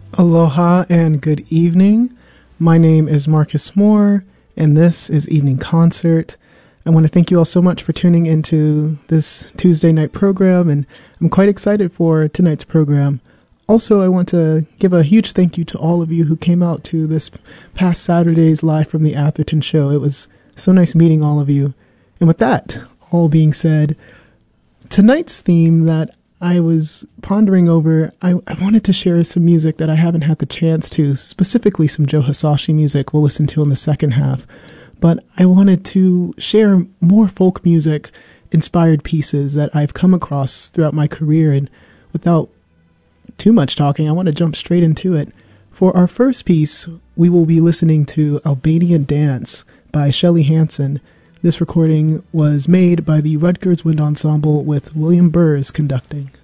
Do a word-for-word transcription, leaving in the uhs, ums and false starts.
Aloha and good evening. My name is Marcus Moore, and this is Evening Concert. I want to thank you all so much for tuning into this Tuesday night program, and I'm quite excited for tonight's program. Also, I want to give a huge thank you to all of you who came out to this past Saturday's Live from the Atherton show. It was so nice meeting all of you. And with that all being said, tonight's theme that I was pondering over, I, I wanted to share some music that I haven't had the chance to, specifically some Joe Hisaishi music we'll listen to in the second half. But I wanted to share more folk music inspired pieces that I've come across throughout my career. And without too much talking, I want to jump straight into it. For our first piece, we will be listening to Albanian Dance by Shelly Hansen. This recording was made by the Rutgers Wind Ensemble with William Burrs conducting.